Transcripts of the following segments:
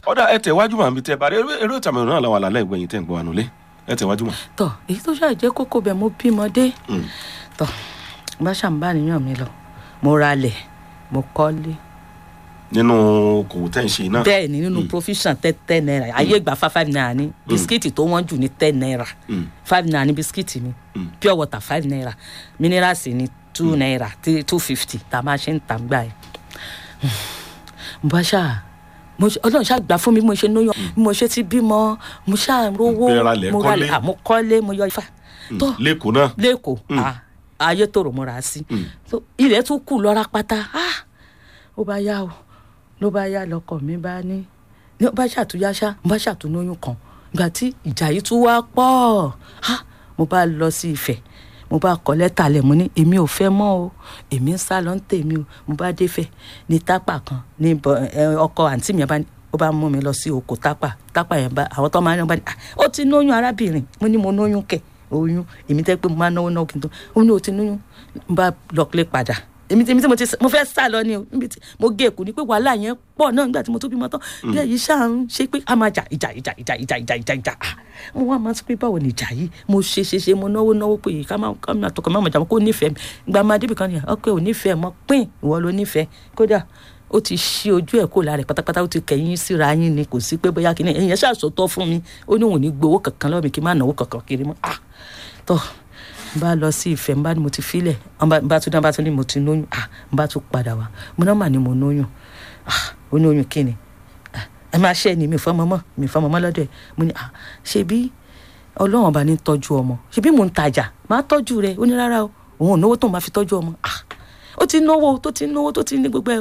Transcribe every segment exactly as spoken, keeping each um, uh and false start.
ọ̀dà ẹ tẹ̀wájú màá mi tẹ́ bá eré ìtàmì náà làwọn àlàlẹ́ ìgbẹ̀yìn tẹ̀ ń gbọ́ wà nulẹ̀ ẹ tẹ̀wájú mọ́. tọ èyí tó ṣáà jẹ́ kókó bẹ́ẹ̀ mo bímọ dé tọ bá ṣàǹbá níyàn mi lọ mo ralẹ̀ mo kọ́lé. nínú okòwò tẹ́ ń ṣe náà. bẹ́ẹ̀ ni nínú provision tẹ́ ten naira ayé ìgbà five naira ní bisikíìtì tó wọ́n jù ní ten naira five naira ní bisikíìtì mi pure water five naira minerals ní two naira two fifty tá a máa ṣe ń tà ń gbà yẹn. mo bá ṣáà ọlọ́run ṣáà gbà fún mi mo ṣe lóyún mo ṣe ti bímọ mo ṣáà rówó mo ralẹ̀ mo kọ́lé mo yọ ifá. lẹ́kọ̀ọ́ náà. lẹ́kọ̀ọ́ ayé tòrò mo rà á sí ilẹ̀ tún kù lọ́ra pátá ó bá yá o ló bá yá lọkọ mi bá ní ní bá ṣàtúnyáṣá bá ṣàtúnyóyún kan ìgbà tí ìjà yìí tún wá pọ̀ mo bá lọ sí Ifẹ̀ mo bá kọ lẹ́tà lẹ̀ mo ní èmi ò fẹ́ mọ́ o èmi ń sá lọ ń tèmi o mo bá dé Ifẹ̀ ní tápà kan ní ọkọ àǹtí mi bá ní ó bá mú mi lọ sí oko tápà tápà yẹn bá àwọn tó máa ń yàn bá ní ó ti lóyún arábìnrin mo ní mo lóyún kẹ̀ oyún èmi tẹ́ pé mo máa náwó náwó kí n tó ó ní o ti lóyún mo bá lọ́ọ́lé padà èmi tí mo ti mo fẹ́ sá lọ ni o níbi tí mo gé èkó ni pé wàhálà yẹn pọ̀ náà nígbà tí mo tó bímọ tán bí èyí ṣáà ń ṣe pé a máa jà ìjà ìjà ìjà ìjà ìjà ìjà ìjà mo wá máa sọ pé báwo ni ìjà yìí mo ṣe ṣe ṣe mo náwó náwó pé ká máa ká máa tọkọ máa mọ̀ jà mọ́ kó nífẹ̀ẹ́ mi gba máa débi kan ni ọkọ ò nífẹ̀ẹ́ mọ́ pín ìwọ ló nífẹ̀ẹ́ kódà ó ti ṣí ojú ẹ̀ kó lára ẹ̀ pátápátá ó ti kẹ̀yìn síra yín ni kò sí pé bóyá kí ni ẹ̀yìn ẹ̀ ṣàṣọtọ́ fún mi ó ní òun ní gbowó kankan lọ́wọ́ mi kí n má náwó kankan kiri mọ́ ah tọ́ n bá lọ sí Ifẹ̀ n bá ní mo ti filẹ̀ n bá tún dá n bá tún ní mo ti lóyún ah n bá tún padà wá mo náà mà ní mo lóyún ah ó ní oyún kíni ẹ máa ṣe ni mi fọ́ ọmọ mọ́ mi fọ́ ọmọ mọ́ lọ́dọ̀ ẹ̀ mo ní ah ṣebí Ọlọ́run ọba ní tọ́jú ọmọ ṣebí mò ń tajà máa tọ́jú rẹ̀ ó ní rárá o òun ò náwó tó máa fi tọ́jú ọmọ ah ó ti náwó tó ti náwó tó ti ní gbogbo ẹ̀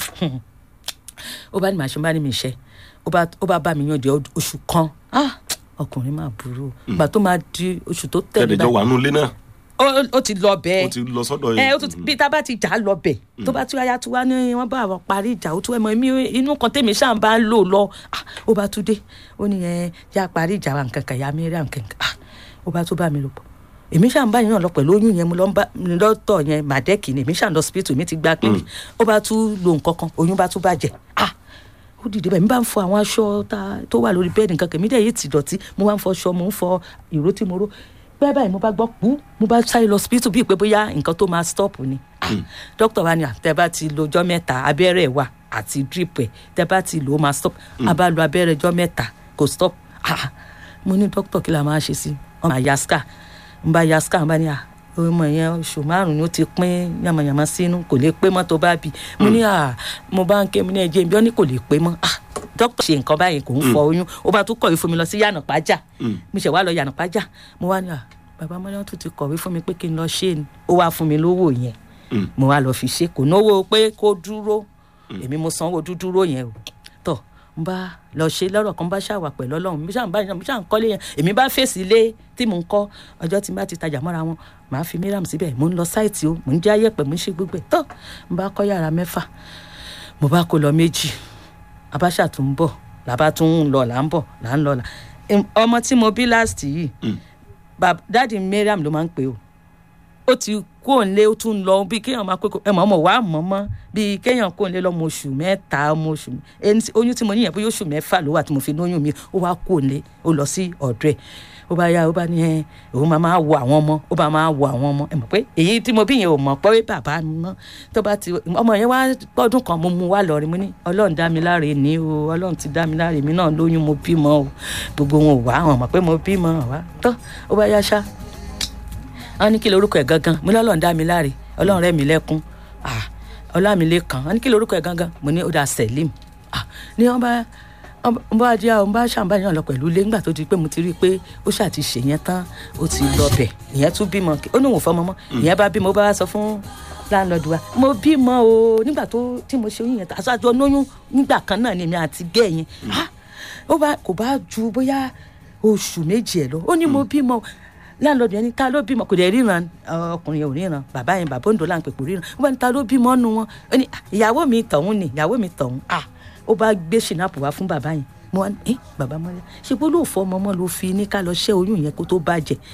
ó bá ní màá ṣe bá ní mi ṣe ó bá bá mi yàn di oṣù kan ah ọkùnrin máa burú gbà tó máa di oṣù tó tẹ̀lé báyìí. tẹ̀lé jọ wà nù ilé náà. ó ti lọ bẹ́ẹ̀. ó ti lọ sọ́dọ̀ yìí. ẹ ó ti bí tá a bá ti jà á lọ bẹ̀. tó bá tún yáyá tún wá ní wọ́n bá àwọn parí ìjà ó tún ẹ̀ mọ́ èmi inú kan tèmi ṣáà ń bá lò lọ ó bá tún dé ó ní ẹ yá parí ìjà wa nǹkan kan ya mi rí àwọn nǹkan kan ó bá tún bá mi lò pọ̀ èmi ṣáà ń bá yín náà lọ pẹ̀lú oyún yẹn mo lọ ń bá lọ́tọ̀ yẹn màdẹ́kì ni èmi ṣáà ń lọ hospital mi ti gba clinic ó bá tún lo nǹkan kan oyún bá tún bàjẹ́ ah ó dìde bẹ́ẹ̀ mi bá ń fọ àwọn aṣọ tó wà lórí bẹ́ẹ̀dì nǹkan kèmí dẹ̀ yìí ti dọ̀tí mo bá ń fọ aṣọ mo ń fọ ìró tí mo ró bẹ́ẹ̀ báyìí mo bá gbọ́ pú mo bá sáré lọ hospital bíi pé bóyá nǹkan tó máa stop ni dókítà wa ni tẹ́ bá ti lo ọjọ́ mẹ́ta abẹ́rẹ́ wà àti drip ẹ̀ tẹ́ bá ti lò ó máa stop a bá lo abẹ́rẹ́ ọjọ́ mẹ́ta kò stop mo ní dókítà kí la máa ṣe sí wọn máa ya scar n bá ya scar n bá ní à ọmọ yẹn oṣù márùn ni ó ti pín yamayama sínú kò lè pé mọ́ tó bá bí mo ní à mo bá ń ké mi ní ẹjẹ bí ó ní kò lè pé mọ́ ah dókítà ṣe nǹkan báyìí kò ń fọ oyún ó bá tún kọ̀wé fún mi lọ sí yànà pàjá mo ṣe wá lọ yànà pàjá mo wá ní à bàbá mọ́lẹ́ tó ti kọ̀wé fún mi pé kí n lọ ṣe ni ó wá fún mi lówó yẹn mo wá lọ fi ṣe kò náwó pé kó dúró èmi mo sanwó dúdúró yẹn o tọ́ n bá lọ ṣe lọ́rọ̀ kan bá ṣàwà pẹ̀lú Ọlọ́run mi ṣáà ń bá yẹn mi ṣáà ń kọ́lé yẹn èmi bá fèsì ilé tí mò ń kọ́ ọjọ́ tí n bá ti tajà mọ́ra wọn màá fi mìíràn síbẹ̀ mò ń lọ sáìtì o mò ń jẹ́ ayẹ̀pẹ̀ mò ń ṣe gbogbo ẹ̀ tó n bá kọ́ yàrá mẹ́fà mo bá kó lọ méjì abáṣà tó ń bọ̀ làbá tó ń lọ là ń bọ̀ là ń lọ là ọmọ tí mo bí last yìí dáàdi Mariam ló máa ń pè o ó ti kó òǹlé ó tún lọ bí kéèyàn máa kókó ẹ mọ̀ ọmọ wàá mọ̀ mọ́ bí kéèyàn kó òǹlé lọ́mọ oṣù mẹ́ta ọmọ oṣù oyún tí mo níyẹn bóyá oṣù mẹ́fà ló wà tí mo fi lóyún mi ó wá kó òǹlé ó lọ sí ọ̀dọ̀ ẹ̀ ó bá yá ó bá ní ẹ òun máa máa wo àwọn ọmọ ó bá máa wo àwọn ọmọ ẹ mọ̀ pé èyí tí mo bí yẹn ò mọ̀ pé bàbá mi mọ́ tó bá ti ọmọ yẹn wá pọ́dún kan mo mú wá lọ rí mo ní Ọlọ́run dá mi láre ní o Ọlọ́run ti dá mi láre mi náà lóyún mo bímọ o gbogbo wọn ò wá àwọn mọ̀ pé mo bímọ wá tó ó bá yá ṣá wọ́n ní kí lorúkọ ẹ̀ gangan mo ní Ọlọ́run dá mi láre Ọlọ́run rẹ̀ mi lẹ́kún ah Ọlámilékan wọ́n ní kí lorúkọ ẹ̀ gangan mo ní ó dà Selim ah ní wọ́n bá wọ́n bá di àwọn bá ṣàǹbáyàn lọ pẹ̀lú ilé nígbà tó di pé mo ti rí i pé ó ṣáà ti ṣe yẹn tán ó ti lọ bẹ̀ ìyẹn tún bímọ ó ní òun fọmọ mọ́ ìyẹn bá bímọ ó bá sọ fún láńlọ́ọ̀dù wa mo bímọ o nígbà tó tí mo ṣe oyún yẹn àṣàjọ lóyún nígbà kan náà ni èmi àti gẹ́ yẹn ah ó bá kò bá ju bóyá oṣù méjì ẹ̀ lọ ó ní mo bímọ láńlọ́ọ̀dù yẹn ní ta ló bímọ kò dẹ̀ ríran ọkùnrin yẹn ò ríran bàbá yẹn bàbá òǹdó láǹpẹ̀ kò ríran ó bá ní ta ló bímọ nu wọn ó ní ìyàwó mi tọ̀hún ni ìyàwó mi tọ̀hún ah ó bá gbé ṣìnàpù wá fún bàbá yẹn mo wá ní ẹ bàbá mọ́lẹ́ ṣe bó lóò fọ ọmọ ọmọ ló fi ní ká lọ ṣẹ́ oyún yẹn kó tó bàjẹ́